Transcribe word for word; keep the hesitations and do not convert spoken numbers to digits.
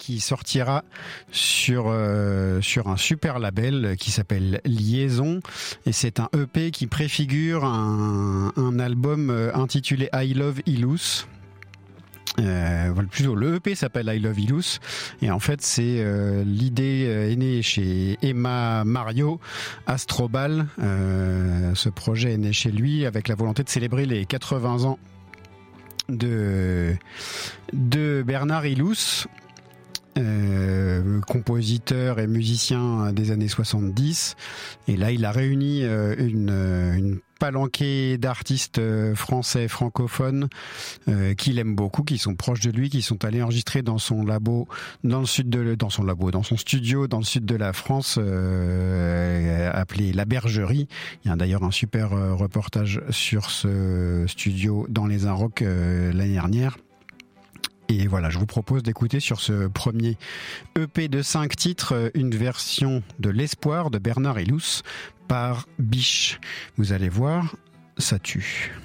qui sortira sur euh, sur un super label qui s'appelle Liaison, et c'est un E P qui préfigure un, un album intitulé I Love Ilous. Euh, voilà, plutôt le E P s'appelle I Love Ilous, et en fait c'est euh, l'idée euh, est née chez Emma Mario Astrobal. Euh, ce projet est né chez lui avec la volonté de célébrer les quatre-vingts ans de de Bernard Ilous, euh, compositeur et musicien des années soixante-dix. Et là il a réuni euh, une une palanquée d'artistes français francophones euh, qu'il aime beaucoup, qui sont proches de lui, qui sont allés enregistrer dans son labo, dans le sud de dans son labo, dans son studio dans le sud de la France, euh, appelé La Bergerie. Il y a d'ailleurs un super euh, reportage sur ce studio dans Les Inrocks euh, l'année dernière. Et voilà, je vous propose d'écouter sur ce premier E P de cinq titres une version de L'Espoir de Bernard Ilous par Biche. Vous allez voir, ça tue.